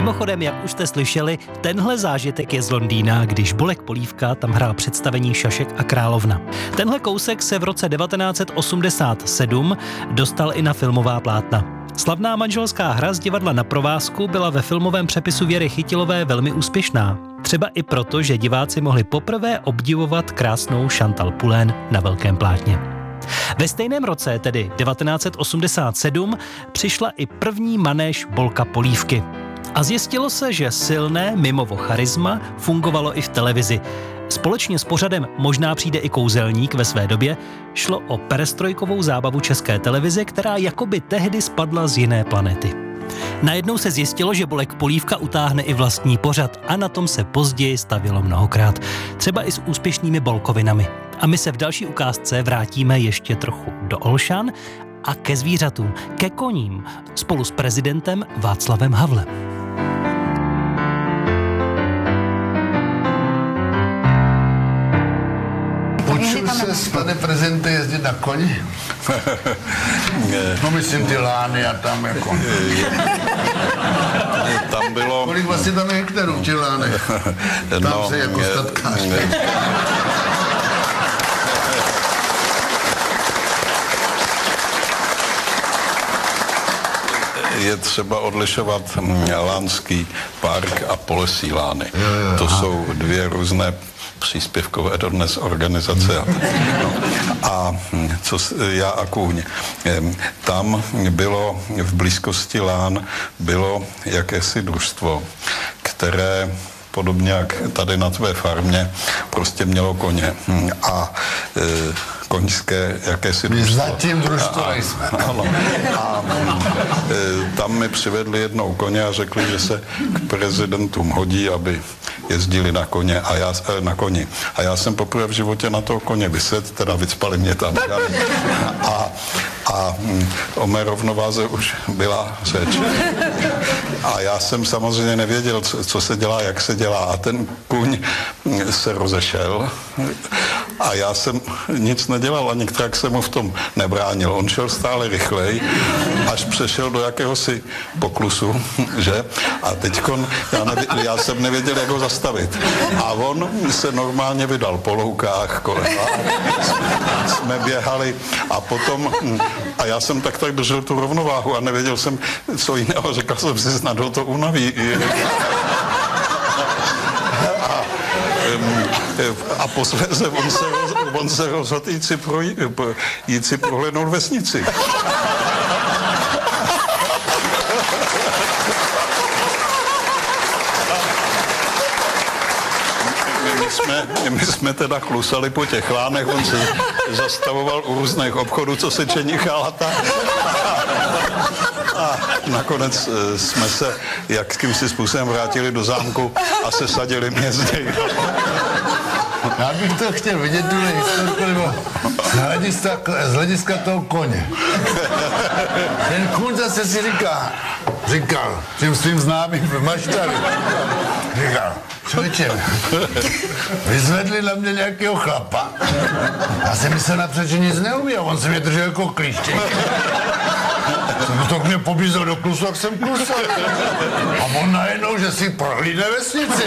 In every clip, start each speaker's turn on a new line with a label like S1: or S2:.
S1: Mimochodem, jak už jste slyšeli, tenhle zážitek je z Londýna, když Bolek Polívka tam hrál představení Šašek a královna. Tenhle kousek se v roce 1987 dostal i na filmová plátna. Slavná manželská hra z divadla Na provázku byla ve filmovém přepisu Věry Chytilové velmi úspěšná. Třeba i proto, že diváci mohli poprvé obdivovat krásnou Chantal Poulain na velkém plátně. Ve stejném roce, tedy 1987, přišla i první manéž Bolka Polívky. A zjistilo se, že silné mimovo charisma fungovalo i v televizi. Společně s pořadem Možná přijde i kouzelník ve své době šlo o perestrojkovou zábavu České televize, která jakoby tehdy spadla z jiné planety. Najednou se zjistilo, že Bolek Polívka utáhne i vlastní pořad a na tom se později stavilo mnohokrát. Třeba i s úspěšnými bolkovinami. A my se v další ukázce vrátíme ještě trochu do Olšan a ke zvířatům, ke koním, spolu s prezidentem Václavem Havlem.
S2: Počul se, pane prezidente, jezdit na koni? No myslím ty lány a tam jako.
S3: Tam bylo...
S2: Kolik vlastně tam je hektarů v těch lánech? Tam se jako statkář.
S3: Je třeba odlišovat Lánský park a Polesí lány. To jsou dvě různé příspěvkové dodnes organizace. A co já a kůň. Tam bylo v blízkosti lán bylo jakési družstvo, které podobně jak tady na tvé farmě prostě mělo koně. A koňské jakési družstvo.
S2: Zatím družstvo nejsme.
S3: Ano. A tam mi přivedli jednou koně a řekli, že se k prezidentům hodí, aby jezdili na koně na koni. A já jsem poprvé v životě na toho koně vysedl, teda vycpali mě tam. A o mé rovnováze už byla řeč. A já jsem samozřejmě nevěděl, co se dělá, jak se dělá. A ten kůň se rozešel a já jsem nic nedělal a některák jsem mu v tom nebránil. On šel stále rychleji, až přešel do jakéhosi poklusu, že? A teďkon já jsem nevěděl, jak ho zastavit. A on se normálně vydal po loukách kolem. Jsme běhali a potom a já jsem tak držel tu rovnováhu a nevěděl jsem, co jiného. Řekl jsem si, snad ho to unaví. A posléze on se rozhodl jít si prohlédnout vesnici. My jsme teda klusali po těch lánech, on se zastavoval u různých obchodů, co se čenichal a nakonec jsme se jakýmsi způsobem vrátili do zámku a sesadili mě zde.
S2: Já bych to chtěl vidět tuhle historku, nebo z hlediska toho koně. Ten kůň zase si říkal těm svým známým v Maštaru, říkal, člověče, vyzvedli na mě nějakého chlapa. Já jsem myslel napřed, že nic neumí a on se mě držel jako klíštěk. Jsem to k mě pobízel do klusu, jak jsem klusal. A on najednou, že si prohlídne vesnici.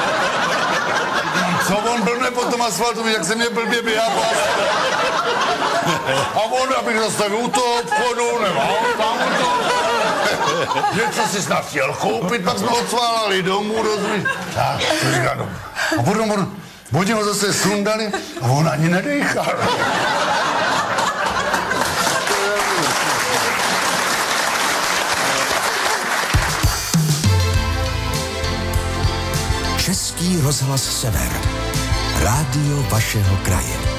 S2: Co on blbne po tom asfaltu, jak se mě blbě běhá po asfaltu. A on, abych zastavil u toho obchodu, nebo tam u toho. Něco si snad chtěl koupit, pak jsme odsválali domů, rozumíš? Tak, to říká, no. A potom oni ho zase sundali a on ani nedejchal.
S4: Český rozhlas Sever. Rádio vašeho kraje.